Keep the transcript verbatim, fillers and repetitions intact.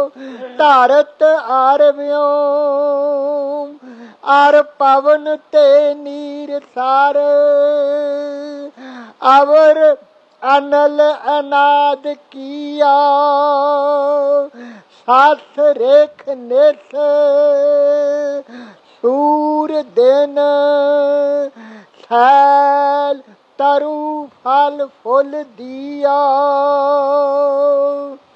ਧਾਰਤ ਆਰਵਿਓ R ਪਵਨ ਤੇ ਨੀਰ ਸਾਰ ਅਵਰ ਅਨਲ ਅਨਾਦ ਕੀਆ ਸਾਥ ਰੇਖ ਨਿਸ ਸੂਰ ਦਿਨ ਸੈਲ तरु फल फुल दिया।